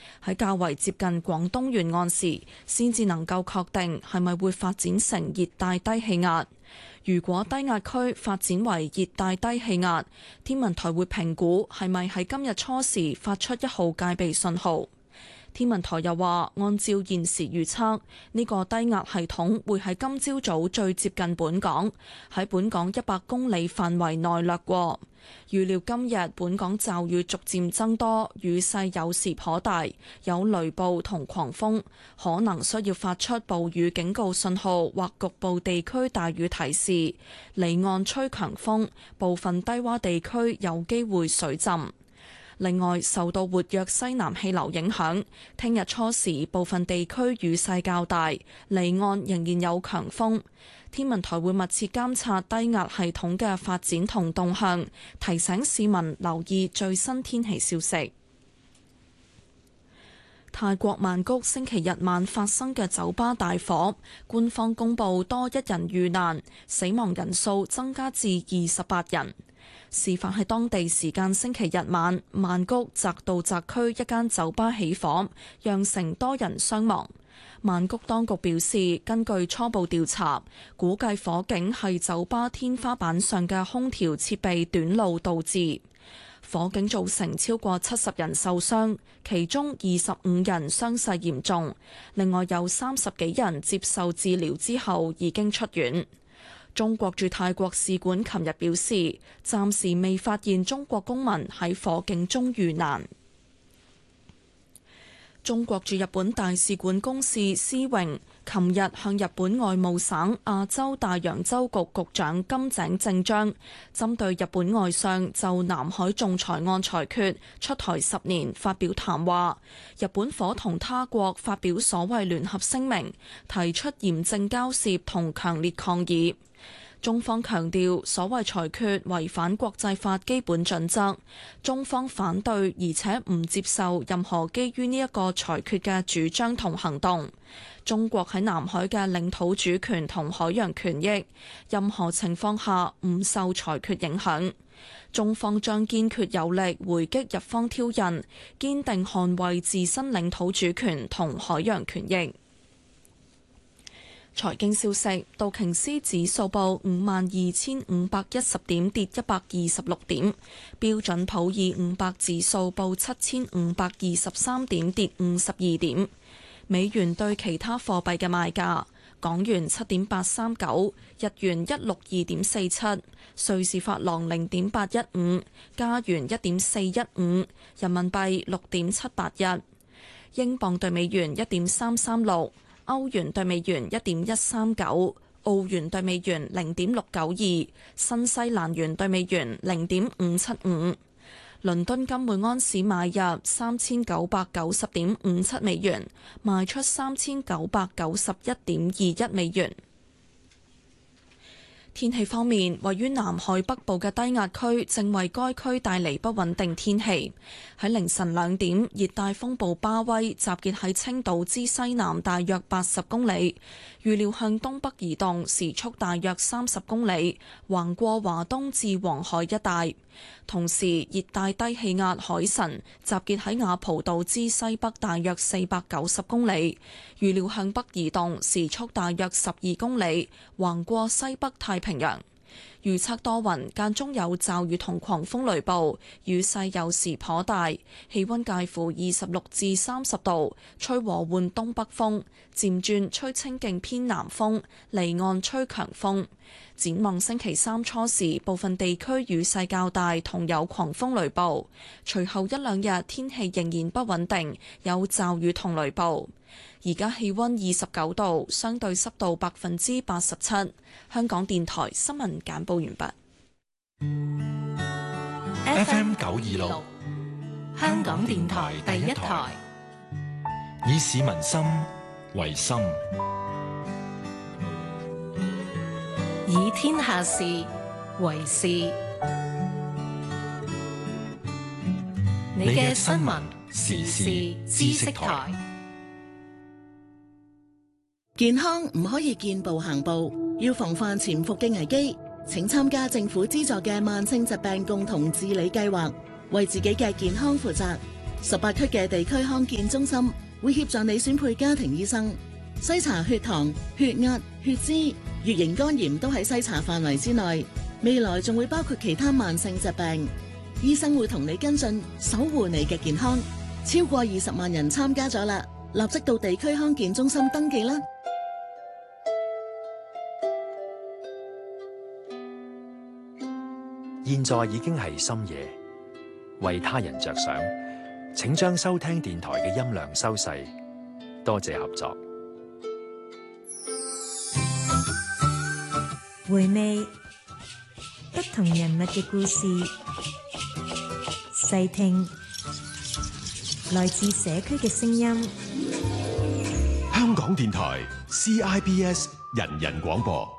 喺較為接近廣東沿岸時，先至能夠確定係咪會發展成熱帶低氣壓。如果低壓區發展為熱帶低氣壓，天文台會評估係咪喺今日初時發出1號戒備信號。天文台又話，按照現時預測，呢個低壓系統會喺今朝早最接近本港，喺本港100公里範圍內掠過。預料今日本港驟雨逐漸增多，雨勢有時頗大，有雷暴同狂風，可能需要發出暴雨警告信號或局部地區大雨提示。離岸吹強風，部分低洼地區有機會水浸。另外，受到活躍西南氣流影響，聽日初時部分地區雨勢較大，離岸仍然有強風。天文台會密切監察低壓系統嘅發展同動向，提醒市民留意最新天氣消息。泰國曼谷星期日晚發生嘅酒吧大火，官方公布多1人遇難，死亡人數增加至28人。事發喺當地時間星期日晚，曼谷澤道澤區一間酒吧起火，釀成多人傷亡。曼谷當局表示，根據初步調查，估計火警係酒吧天花板上嘅空調設備短路導致。火警造成超過70人受傷，其中25人傷勢嚴重，另外有30幾人接受治療之後已經出院。中國駐泰國使館琴日表示，暫時未發現中國公民喺火警中遇難。中國駐日本大使館公使施榮琴日向日本外務省亞洲大洋洲局局長金井正章針對日本外相就南海仲裁案裁決出台10年發表談話。日本伙同他國發表所謂聯合聲明，提出嚴正交涉同強烈抗議。中方強調，所謂裁決違反國際法基本準則，中方反對而且唔接受任何基於呢一個裁決嘅主張同行動。中國喺南海嘅領土主權同海洋權益，任何情況下唔受裁決影響。中方將堅決有力回擊日方挑釁，堅定捍衛自身領土主權同海洋權益。財經消息，道瓊斯指數報52,510點，跌126點；標準普爾500指數報7,523點，跌52點。美元對其他貨幣嘅賣價：港元7.839，日元162.47，瑞士法郎0.815，加元1.415，人民幣6.781，英鎊對美元1.336。歐元對美元1.139，澳元對美元0.692，新西蘭元對美元0.575。倫敦金每安士買入3990.57美元，賣出3991.21美元。天氣方面，位於南海北部嘅低壓區正為該區帶嚟不穩定天氣。喺凌晨2點，熱帶風暴巴威集結喺青島之西南大約80公里，預料向東北移動，時速大約30公里，橫過華東至黃海一帶。同時，熱帶低氣壓海神集結喺雅蒲島之西北大約490公里，預料向北移動，時速大約12公里，橫過西北太平洋。預測多雲，間中有驟雨同狂風雷暴，雨勢有時頗大，氣溫介乎26至30度，吹和緩東北風，漸轉吹清勁偏南風，離岸吹強風。展望星期三初時，部分地區雨勢較大，同有狂風雷暴。隨後1-2日天氣仍然不穩定，有驟雨同雷暴。而家氣溫29度，相對濕度87%。香港電台新聞簡報完畢。 FM 926，香港電台第一台，以市民心為心， 以天下事為事。你嘅新聞時事知識台。 健康唔可以見步行步，要防範潛伏嘅危機，請參加政府資助嘅慢性疾病共同治理計劃，為自己嘅健康負責。 18區嘅地區康健中心會協助你選配家庭醫生，篩查血糖、血壓、血脂、乙型肝炎都喺篩查範圍之內。未來仲會包括其他慢性疾病，醫生會同你跟進，守護你嘅健康。超過20萬人參加咗啦，立即到地區康健中心登記啦。 現在已經係深夜，為他人着想，請將收聽電台嘅音量收細。多謝合作。 回味不同人物嘅故事，細聽來自社區嘅聲音。 香港電台 CIBS 人人廣播。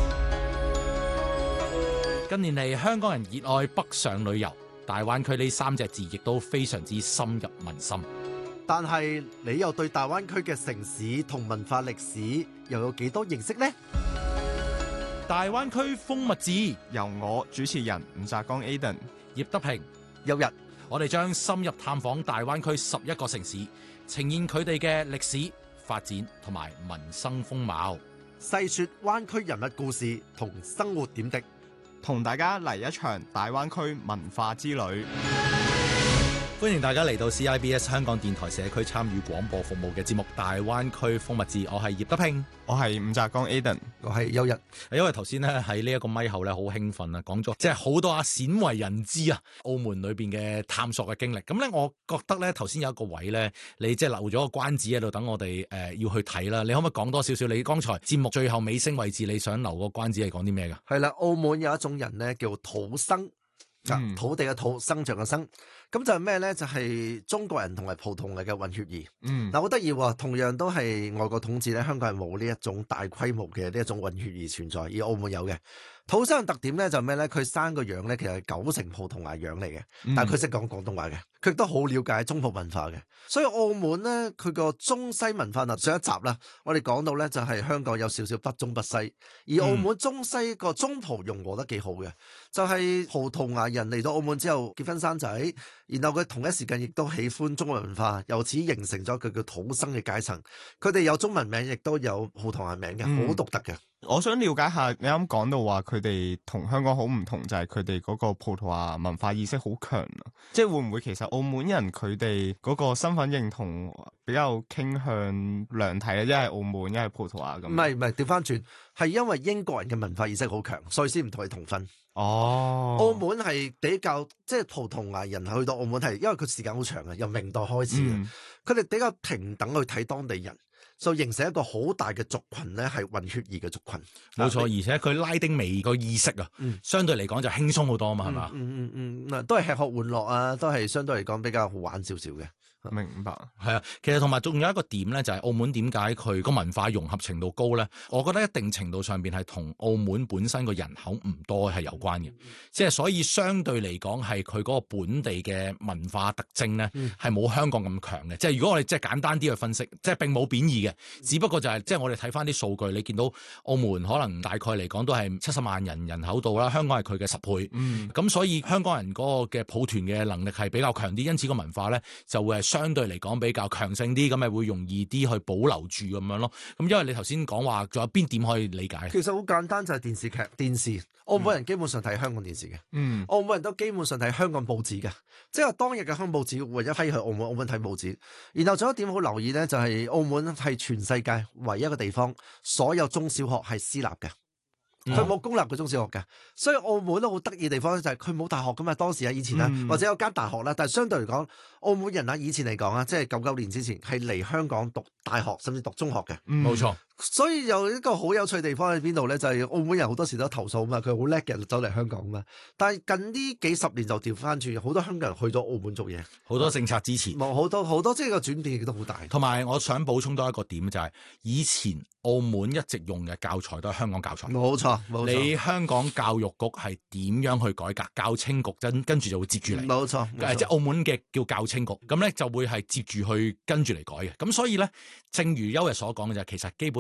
近年嚟，香港人熱愛北上旅遊，大灣區呢3隻字亦都非常之深入民心。 但係你又對大灣區嘅城市同文化歷史又有幾多認識呢？ 大灣區風物誌由我主持人吳澤剛 Aden、 葉德平、 有日， 我哋將深入探訪大灣區11個城市，呈現佢哋嘅歷史發展同埋民生風貌， 細說灣區人物故事同生活點滴， 同大家嚟一場大灣區文化之旅。 歡迎大家嚟到 CIBS 香港電台社區參與廣播服務嘅節目《大灣區風物誌》，我係葉德平， 我係伍澤剛 Aden， 我係有日。 因為頭先咧喺呢一個咪後咧好興奮啊，講咗即係好多鮮為人知啊，澳門裏邊嘅探索嘅經歷。咁咧，我覺得咧頭先有一個位咧，你即係留咗個關子喺度，等我哋要去睇啦。你可唔可以講多少少？你剛才節目最後尾聲位置，你想留個關子係講啲咩噶？ 係啦，澳門有一種人咧叫土生。土地嘅土，生長嘅生，咁就係咩咧？就係中國人同埋葡萄牙嘅混血兒。嗱，好得意喎，同樣都係外國統治咧，香港人冇呢一種大規模嘅呢一種混血兒存在，而澳門有嘅。土生嘅特點咧就係咩咧？佢生個樣咧，其實係90%葡萄牙樣嚟嘅，但係佢識講廣東話嘅，佢亦都好了解中葡文化嘅。所以澳門咧，佢個中西文化嗱，上一集啦，我哋講到咧就係香港有少少不中不西，而澳門中西個中葡融合得幾好嘅，就係葡萄牙人嚟到澳門之後結婚生仔，然後佢同一時間亦都喜歡中國文化，由此形成咗佢叫土生嘅階層。佢哋有中文名，亦都有葡萄牙名嘅，好獨特嘅。 我想了解下，你啱講到話佢哋同香港好唔同，就係佢哋嗰個葡萄牙文化意識好強啊！即係會唔會其實澳門人佢哋嗰個身份認同比較傾向兩體咧？一係澳門，一係葡萄牙咁。唔係，調翻轉係因為英國人嘅文化意識好強，所以先唔同佢同婚。 哦， 澳門係比較即係葡萄牙人去到澳門係，因為佢時間好長啊，由明代開始佢哋比較平等去睇當地人。就形成一個好大嘅族群咧，係混血兒嘅族群。 冇錯，而且佢拉丁美個意識啊，相對嚟講就輕鬆好多啊嘛，係嘛？ 都係吃喝玩樂啊，都係相對嚟講比較好玩少少嘅。 明白， 係啊，其實同埋仲有一個點咧，就係澳門點解佢個文化融合程度高咧？我覺得一定程度上邊係同澳門本身個人口唔多係有關嘅，即係所以相對嚟講係佢嗰個本地嘅文化特徵咧，係冇香港咁強嘅。即係如果我哋即係簡單啲去分析，即係並冇貶義嘅，只不過就係即係我哋睇翻啲數據，你見到澳門可能大概嚟講都係70萬人口度啦，香港係佢嘅10倍，咁所以香港人嗰個嘅抱團嘅能力係比較強啲，因此個文化咧就會係相對嚟講比較強盛啲，咁咪會容易啲去保留住咁樣咯。咁因為你頭先講話，仲有邊點可以理解？ 其實好簡單，就係電視劇、電視。澳門人基本上睇香港電視嘅，澳門人都基本上睇香港報紙嘅，即係話當日嘅香港報紙唯一批去澳門睇報紙。然後仲有一點好留意咧，就係澳門係全世界唯一一個地方，所有中小學係私立嘅。佢冇公立嘅中小學嘅，所以澳門都好得意嘅地方就係佢冇大學噶嘛，當時啊以前啊，或者有間大學啦，但係相對嚟講，澳門人啊以前嚟講啊，即係99年之前係嚟香港讀大學甚至讀中學嘅， 冇錯。 所以有一個好有趣嘅地方喺邊度咧？就係澳門人好多時都投訴啊嘛，佢好叻嘅人走嚟香港啊嘛。但係近呢幾十年就調翻轉，好多香港人去咗澳門做嘢， 好多政策支持， 冇好多，即係個轉變亦都好大。 同埋我想補充多一個點就係，以前澳門一直用嘅教材都係香港教材。 冇錯， 你香港教育局係點樣去改革？教青局跟住就會接住嚟。 冇錯， 即係澳門嘅叫教青局，咁咧就會係接住去跟住嚟改嘅。咁所以咧，正如邱日所講嘅就係，其實基本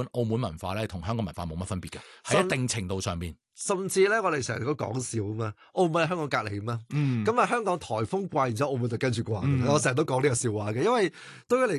澳門文化咧同香港文化冇乜分別嘅，喺一定程度上面。 甚至咧，我哋成日都講笑啊嘛，澳門係香港隔離啊嘛，咁啊香港颱風掛，然之後澳門就跟住掛。我成日都講呢個笑話嘅，因為對佢嚟